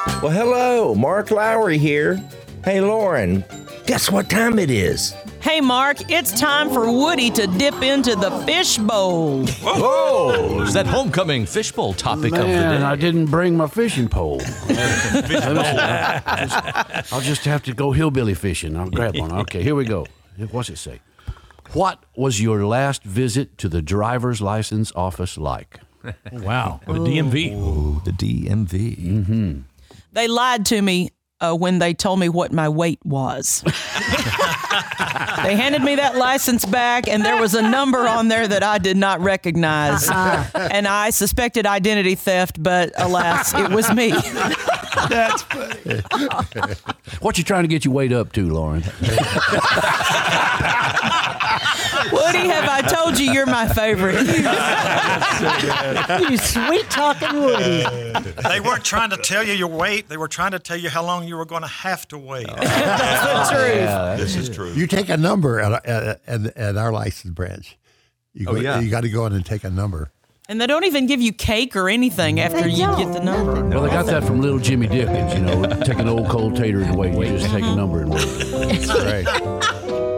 Well, hello, Mark Lowry here. Hey, Lauren, guess what time it is? Hey, Mark, it's time for Woody to dip into the fish bowl. Whoa! Is that homecoming fishbowl topic of the day? I didn't bring my fishing pole. I'll just have to go hillbilly fishing. I'll grab one. Okay, here we go. What's it say? What was your last visit to the driver's license office like? Wow. The DMV. Ooh, the DMV. Mm-hmm. They lied to me when they told me what my weight was. They handed me that license back, and there was a number on there that I did not recognize. And I suspected identity theft, but alas, it was me. That's funny. What you trying to get your weight up to, Lauren? Woody, have I told you you're my favorite? You sweet talking Woody. They weren't trying to tell you your weight. They were trying to tell you how long you were going to have to wait. That's the truth. Yeah, This is true. You take a number at our license branch. You got to go in and take a number. And they don't even give you cake or anything after you get the number. well, they got that from Little Jimmy Dickens, take an old cold tater and wait. You just take a number and wait. That's right.